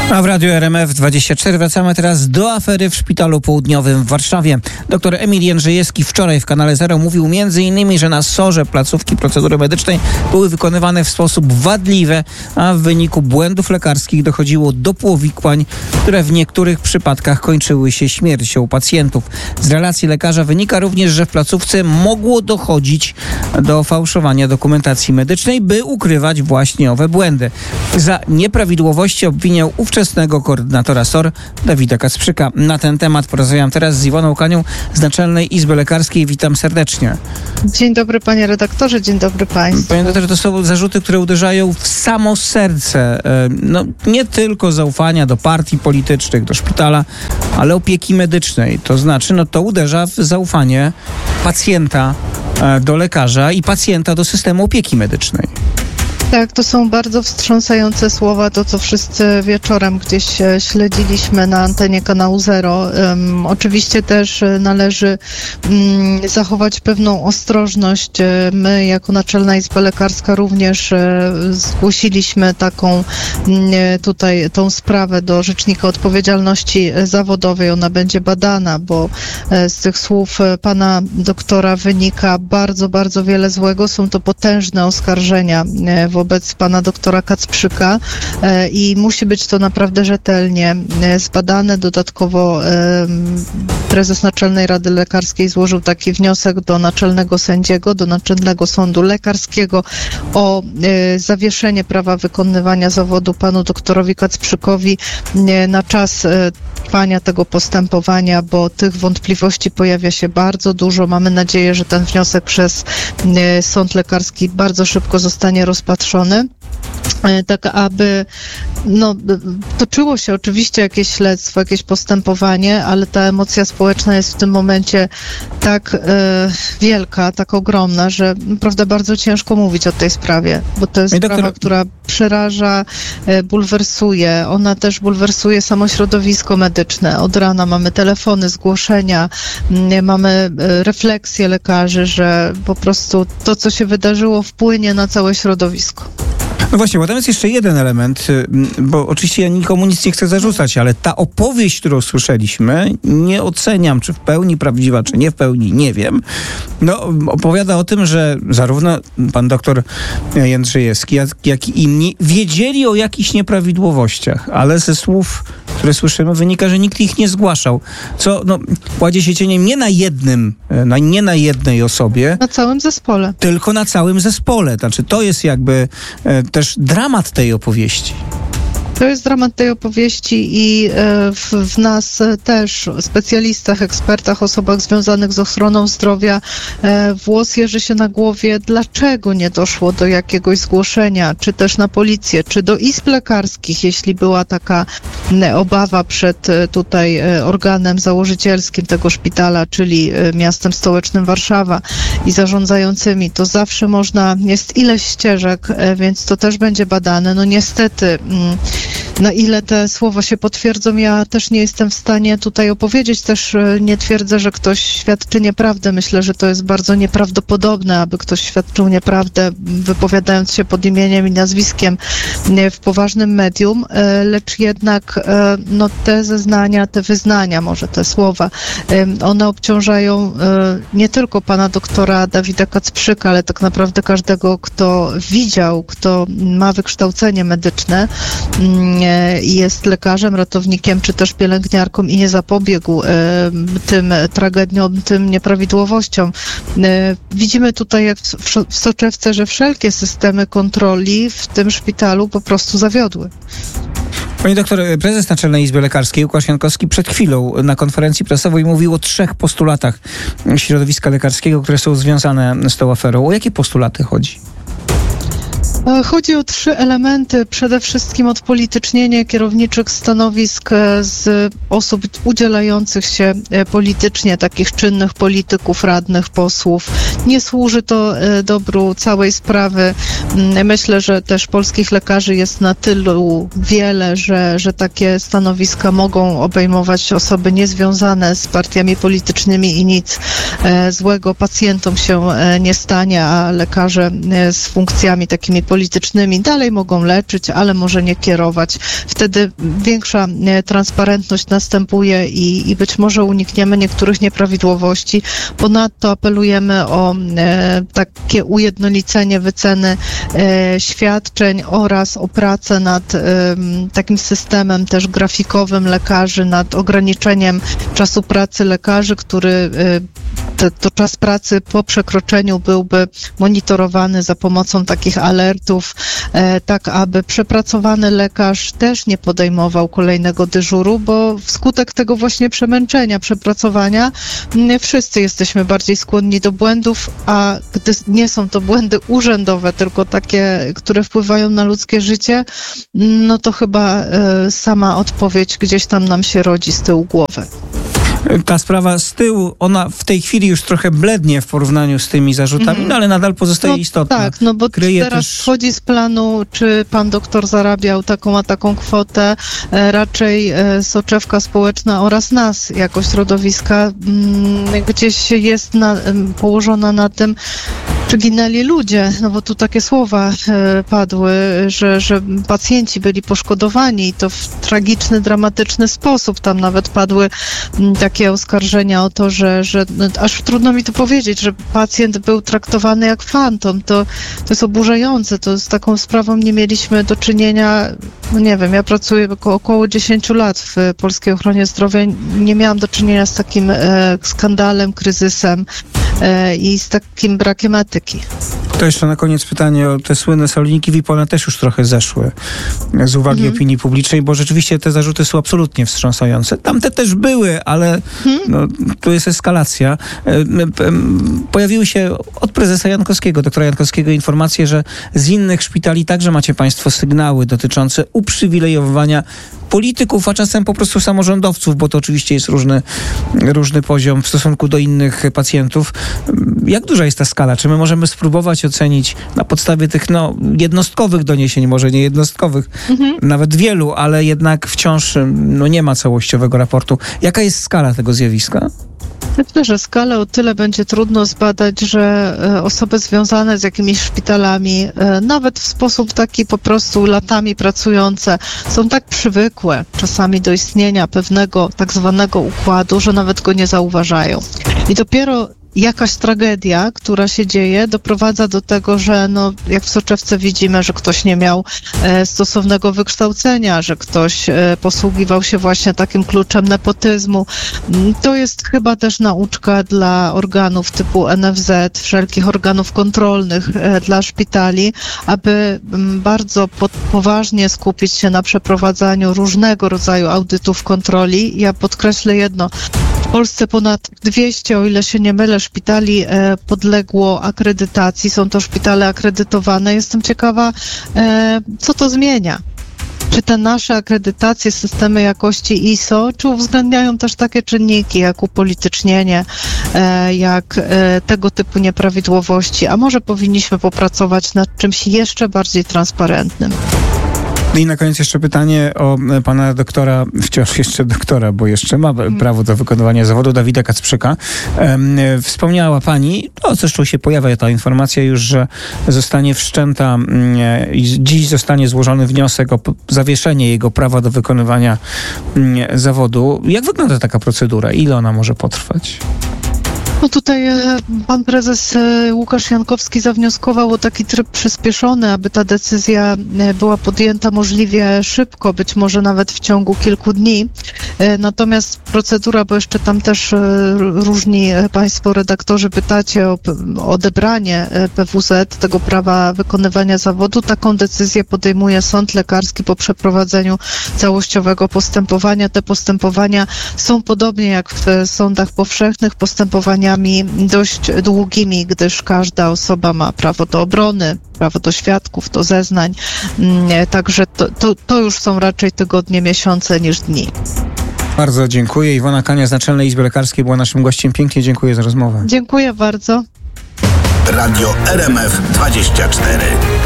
A w Radiu RMF24 wracamy teraz do afery w Szpitalu Południowym w Warszawie. Dr Emil Jędrzejewski wczoraj w Kanale Zero mówił m.in., że na SOR-ze placówki procedury medycznej były wykonywane w sposób wadliwy, a w wyniku błędów lekarskich dochodziło do powikłań, które w niektórych przypadkach kończyły się śmiercią pacjentów. Z relacji lekarza wynika również, że w placówce mogło dochodzić do fałszowania dokumentacji medycznej, by ukrywać właśnie owe błędy. Za nieprawidłowości obwiniał ówczesnego koordynatora SOR Dawida Kacprzyka. Na ten temat porozmawiam teraz z Iwoną Kanią z Naczelnej Izby Lekarskiej. Witam serdecznie. Dzień dobry panie redaktorze, dzień dobry państwu. Panie redaktorze, to są zarzuty, które uderzają w samo serce, nie tylko zaufania do partii politycznych, do szpitala, ale opieki medycznej. To znaczy, to uderza w zaufanie pacjenta do lekarza i pacjenta do systemu opieki medycznej. Tak, to są bardzo wstrząsające słowa, to co wszyscy wieczorem gdzieś śledziliśmy na antenie Kanału Zero. Oczywiście też należy zachować pewną ostrożność. My jako Naczelna Izba Lekarska również zgłosiliśmy tą sprawę do Rzecznika Odpowiedzialności Zawodowej. Ona będzie badana, bo z tych słów pana doktora wynika bardzo, bardzo wiele złego. Są to potężne oskarżenia wobec pana doktora Kacprzyka i musi być to naprawdę rzetelnie zbadane. Dodatkowo prezes Naczelnej Rady Lekarskiej złożył taki wniosek do naczelnego sędziego, do Naczelnego Sądu Lekarskiego o zawieszenie prawa wykonywania zawodu panu doktorowi Kacprzykowi na czas trwania tego postępowania, bo tych wątpliwości pojawia się bardzo dużo. Mamy nadzieję, że ten wniosek przez Sąd Lekarski bardzo szybko zostanie rozpatrzony, tak aby toczyło się oczywiście jakieś śledztwo, jakieś postępowanie, ale ta emocja społeczna jest w tym momencie tak wielka, tak ogromna, że naprawdę bardzo ciężko mówić o tej sprawie, bo to jest sprawa, która przeraża, bulwersuje. Ona też bulwersuje samo środowisko medyczne. Od rana mamy telefony, zgłoszenia, mamy refleksje lekarzy, że po prostu to, co się wydarzyło, wpłynie na całe środowisko. No właśnie, bo tam jest jeszcze jeden element, bo oczywiście ja nikomu nic nie chcę zarzucać, ale ta opowieść, którą słyszeliśmy, nie oceniam, czy w pełni prawdziwa, czy nie w pełni, nie wiem. Opowiada o tym, że zarówno pan doktor Jędrzejewski, jak i inni wiedzieli o jakichś nieprawidłowościach, ale ze słów, które słyszymy, wynika, że nikt ich nie zgłaszał. Co kładzie się cieniem nie na jednej osobie. Na całym zespole. Tylko na całym zespole. Znaczy, to jest jakby też dramat tej opowieści. To jest dramat tej opowieści i w nas też, specjalistach, ekspertach, osobach związanych z ochroną zdrowia, włos jeży się na głowie, dlaczego nie doszło do jakiegoś zgłoszenia, czy też na policję, czy do izb lekarskich, jeśli była taka obawa przed tutaj organem założycielskim tego szpitala, czyli miastem stołecznym Warszawa i zarządzającymi, to zawsze jest ileś ścieżek, więc to też będzie badane. Niestety, na ile te słowa się potwierdzą, ja też nie jestem w stanie tutaj opowiedzieć. Też nie twierdzę, że ktoś świadczy nieprawdę. Myślę, że to jest bardzo nieprawdopodobne, aby ktoś świadczył nieprawdę, wypowiadając się pod imieniem i nazwiskiem w poważnym medium, lecz jednak te zeznania, te wyznania, może te słowa, one obciążają nie tylko pana doktora Dawida Kacprzyka, ale tak naprawdę każdego, kto widział, kto ma wykształcenie medyczne i jest lekarzem, ratownikiem, czy też pielęgniarką i nie zapobiegł tym tragediom, tym nieprawidłowościom. Widzimy tutaj, jak w soczewce, że wszelkie systemy kontroli w tym szpitalu po prostu zawiodły. Pani doktor, prezes Naczelnej Izby Lekarskiej Łukasz Jankowski przed chwilą na konferencji prasowej mówił o 3 postulatach środowiska lekarskiego, które są związane z tą aferą. O jakie postulaty chodzi? Chodzi o 3 elementy. Przede wszystkim odpolitycznienie kierowniczych stanowisk z osób udzielających się politycznie, takich czynnych polityków, radnych, posłów. Nie służy to dobru całej sprawy. Myślę, że też polskich lekarzy jest na tylu wiele, że takie stanowiska mogą obejmować osoby niezwiązane z partiami politycznymi i nic złego pacjentom się nie stanie, a lekarze z funkcjami takimi politycznymi politycznymi. Dalej mogą leczyć, ale może nie kierować. Wtedy większa transparentność następuje i być może unikniemy niektórych nieprawidłowości. Ponadto apelujemy o takie ujednolicenie wyceny świadczeń oraz o pracę nad takim systemem też grafikowym lekarzy, nad ograniczeniem czasu pracy lekarzy, który to czas pracy po przekroczeniu byłby monitorowany za pomocą takich alertów, tak aby przepracowany lekarz też nie podejmował kolejnego dyżuru, bo wskutek tego właśnie przemęczenia, przepracowania wszyscy jesteśmy bardziej skłonni do błędów, a gdy nie są to błędy urzędowe, tylko takie, które wpływają na ludzkie życie, no to chyba sama odpowiedź gdzieś tam nam się rodzi z tyłu głowy. Ta sprawa z tyłu, ona w tej chwili już trochę blednie w porównaniu z tymi zarzutami, no ale nadal pozostaje istotna. Tak, bo teraz wchodzi z planu, czy pan doktor zarabiał taką a taką kwotę, raczej soczewka społeczna oraz nas jako środowiska gdzieś jest położona na tym, czy ginęli ludzie, no bo tu takie słowa padły, że pacjenci byli poszkodowani i to w tragiczny, dramatyczny sposób. Tam nawet padły takie oskarżenia o to, że aż trudno mi to powiedzieć, że pacjent był traktowany jak fantom. To jest oburzające. To z taką sprawą nie mieliśmy do czynienia, no nie wiem, ja pracuję około 10 lat w polskiej ochronie zdrowia. Nie miałam do czynienia z takim skandalem, kryzysem i z takim brakiem etyki. To jeszcze na koniec pytanie o te słynne saloniki VIP. One też już trochę zeszły z uwagi opinii publicznej, bo rzeczywiście te zarzuty są absolutnie wstrząsające. Tamte też były, ale tu jest eskalacja. Pojawiły się od prezesa Jankowskiego, doktora Jankowskiego, informacje, że z innych szpitali także macie państwo sygnały dotyczące uprzywilejowania polityków, a czasem po prostu samorządowców, bo to oczywiście jest różny poziom w stosunku do innych pacjentów. Jak duża jest ta skala? Czy my możemy spróbować ocenić na podstawie tych jednostkowych doniesień, może nie jednostkowych, nawet wielu, ale jednak wciąż nie ma całościowego raportu. Jaka jest skala tego zjawiska? Myślę, że skalę o tyle będzie trudno zbadać, że osoby związane z jakimiś szpitalami, nawet w sposób taki po prostu latami pracujące, są tak przywykłe czasami do istnienia pewnego tak zwanego układu, że nawet go nie zauważają. I dopiero jakaś tragedia, która się dzieje, doprowadza do tego, że jak w soczewce widzimy, że ktoś nie miał stosownego wykształcenia, że ktoś posługiwał się właśnie takim kluczem nepotyzmu. To jest chyba też nauczka dla organów typu NFZ, wszelkich organów kontrolnych dla szpitali, aby bardzo poważnie skupić się na przeprowadzaniu różnego rodzaju audytów kontroli. Ja podkreślę jedno, w Polsce ponad 200, o ile się nie mylę, szpitali podległo akredytacji. Są to szpitale akredytowane. Jestem ciekawa, co to zmienia. Czy te nasze akredytacje, systemy jakości ISO, czy uwzględniają też takie czynniki jak upolitycznienie, jak tego typu nieprawidłowości, a może powinniśmy popracować nad czymś jeszcze bardziej transparentnym. I na koniec jeszcze pytanie o pana doktora, wciąż jeszcze doktora, bo jeszcze ma prawo do wykonywania zawodu, Dawida Kacprzyka. Wspomniała pani, zresztą się pojawia ta informacja już, że zostanie wszczęta i dziś zostanie złożony wniosek o zawieszenie jego prawa do wykonywania zawodu. Jak wygląda taka procedura? Ile ona może potrwać? Tutaj pan prezes Łukasz Jankowski zawnioskował o taki tryb przyspieszony, aby ta decyzja była podjęta możliwie szybko, być może nawet w ciągu kilku dni. Natomiast procedura, bo jeszcze tam też różni państwo redaktorzy pytacie o odebranie PWZ, tego prawa wykonywania zawodu. Taką decyzję podejmuje sąd lekarski po przeprowadzeniu całościowego postępowania. Te postępowania są podobnie jak w sądach powszechnych postępowaniami dość długimi, gdyż każda osoba ma prawo do obrony, prawo do świadków, do zeznań. Także to już są raczej tygodnie, miesiące niż dni. Bardzo dziękuję. Iwona Kania z Naczelnej Izby Lekarskiej była naszym gościem. Pięknie dziękuję za rozmowę. Dziękuję bardzo. Radio RMF 24.